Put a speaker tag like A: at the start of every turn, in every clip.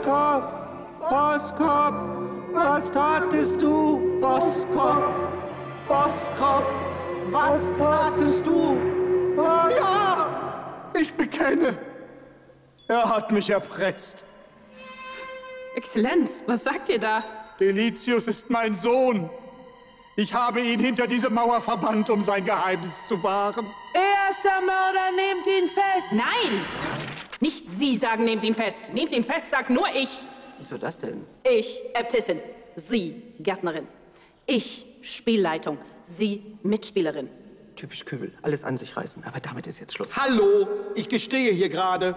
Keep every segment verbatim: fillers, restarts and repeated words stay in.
A: Boskop, Boskop, was tatest du? Boskop, Boskop, was tatest du? Was?
B: Ja, ich bekenne. Er hat mich erpresst.
C: Exzellenz, was sagt ihr da?
B: Delicius ist mein Sohn. Ich habe ihn hinter diese Mauer verbannt, um sein Geheimnis zu wahren.
A: Er ist der Mörder, nehmt ihn fest!
C: Nein! Nicht Sie sagen, nehmt ihn fest. Nehmt ihn fest, sagt nur ich.
A: Wieso das denn?
C: Ich, Äbtissin. Sie, Gärtnerin. Ich, Spielleitung. Sie, Mitspielerin.
A: Typisch Kübel, alles an sich reißen. Aber damit ist jetzt Schluss.
B: Hallo, ich gestehe hier gerade.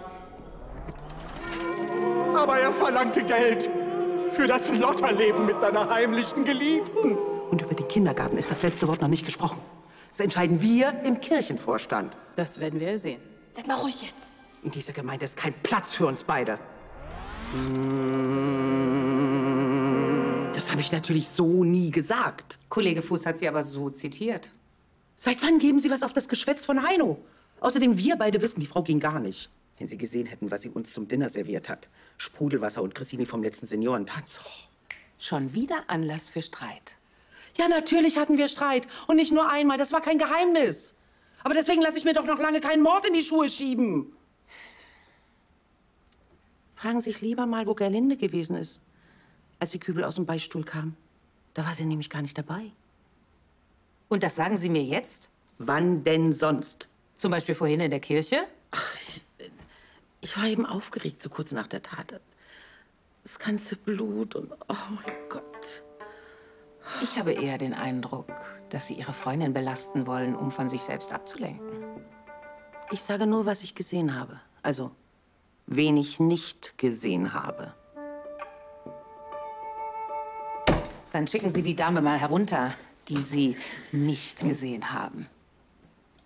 B: Aber er verlangte Geld für das Lotterleben mit seiner heimlichen Geliebten.
A: Und über den Kindergarten ist das letzte Wort noch nicht gesprochen. Das entscheiden wir im Kirchenvorstand.
C: Das werden wir sehen.
D: Seid mal ruhig jetzt.
A: In dieser Gemeinde ist kein Platz für uns beide. Das habe ich natürlich so nie gesagt.
E: Kollege Fuß hat Sie aber so zitiert.
A: Seit wann geben Sie was auf das Geschwätz von Heino? Außerdem, wir beide wissen, die Frau ging gar nicht. Wenn Sie gesehen hätten, was sie uns zum Dinner serviert hat. Sprudelwasser und Cressini vom letzten Seniorentanz. Oh.
E: Schon wieder Anlass für Streit.
A: Ja, natürlich hatten wir Streit. Und nicht nur einmal. Das war kein Geheimnis. Aber deswegen lasse ich mir doch noch lange keinen Mord in die Schuhe schieben. Fragen Sie sich lieber mal, wo Gerlinde gewesen ist, als die Kübel aus dem Beichtstuhl kam. Da war sie nämlich gar nicht dabei.
E: Und das sagen Sie mir jetzt?
A: Wann denn sonst?
E: Zum Beispiel vorhin in der Kirche?
A: Ach, ich, ich war eben aufgeregt, so kurz nach der Tat. Das ganze Blut und... Oh mein Gott.
E: Ich habe eher den Eindruck, dass Sie Ihre Freundin belasten wollen, um von sich selbst abzulenken.
A: Ich sage nur, was ich gesehen habe. Also, wen ich nicht gesehen habe.
E: Dann schicken Sie die Dame mal herunter, die Sie nicht gesehen haben.